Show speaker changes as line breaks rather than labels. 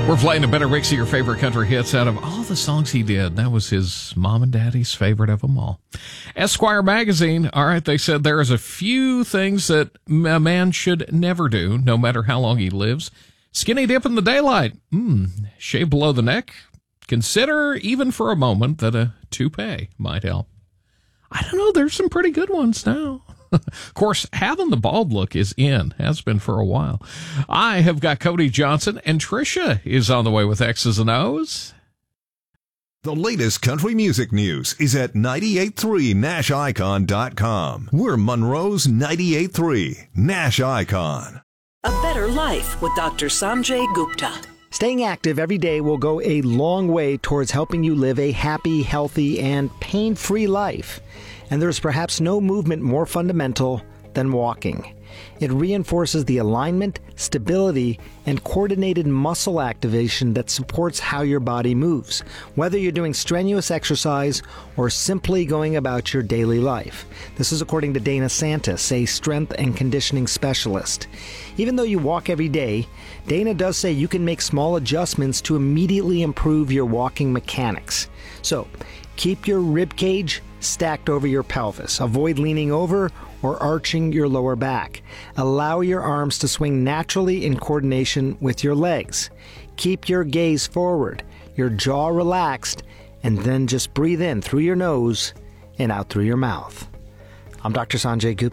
We're playing a better mix of your favorite country hits out of all the songs he did. That was his mom and daddy's favorite of them all. Esquire magazine, all right, they said there is a few things that a man should never do, no matter how long he lives. Skinny dip in the daylight. Shave below the neck. Consider, even for a moment, that a toupee might help. I don't know, there's some pretty good ones now. Of course, having the bald look is in, has been for a while. I have got Cody Johnson, and Trisha is on the way with X's and O's.
The latest country music news is at 983nashicon.com. We're Monroe's 98.3 Nash Icon.
A better life with Dr. Sanjay Gupta.
Staying active every day will go a long way towards helping you live a happy, healthy, and pain-free life. And there's perhaps no movement more fundamental than walking. It reinforces the alignment, stability, and coordinated muscle activation that supports how your body moves, whether you're doing strenuous exercise or simply going about your daily life. This is according to Dana Santis, a strength and conditioning specialist. Even though you walk every day, Dana does say you can make small adjustments to immediately improve your walking mechanics. So, keep your rib cage stacked over your pelvis. Avoid leaning over or arching your lower back. Allow your arms to swing naturally in coordination with your legs. Keep your gaze forward, your jaw relaxed, and then just breathe in through your nose and out through your mouth. I'm Dr. Sanjay Gupta.